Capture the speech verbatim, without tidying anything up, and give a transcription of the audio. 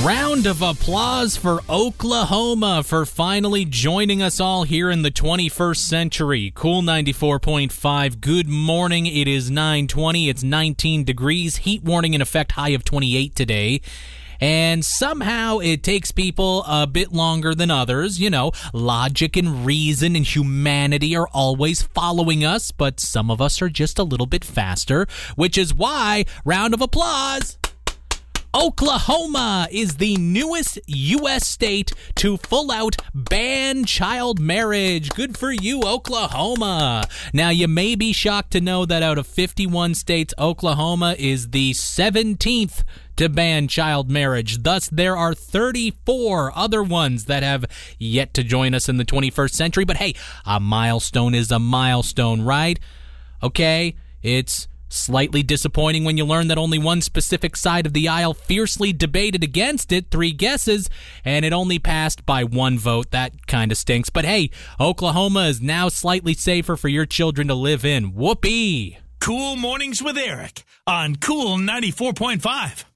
Round of applause for Oklahoma for finally joining us all here in the twenty-first century. Cool ninety-four point five. Good morning. It is nine twenty. It's nineteen degrees. Heat warning in effect. High of twenty-eight today. And somehow it takes people a bit longer than others. You know, logic and reason and humanity are always following us, but some of us are just a little bit faster, which is why, round of applause, Oklahoma is the newest U S state to full-out ban child marriage. Good for you, Oklahoma. Now, you may be shocked to know that out of fifty-one states, Oklahoma is the seventeenth to ban child marriage. Thus, there are thirty-four other ones that have yet to join us in the twenty-first century. But hey, a milestone is a milestone, right? Okay, it's slightly disappointing when you learn that only one specific side of the aisle fiercely debated against it, three guesses, and it only passed by one vote. That kind of stinks. But hey, Oklahoma is now slightly safer for your children to live in. Whoopee! Cool Mornings with Eric on Cool ninety-four point five.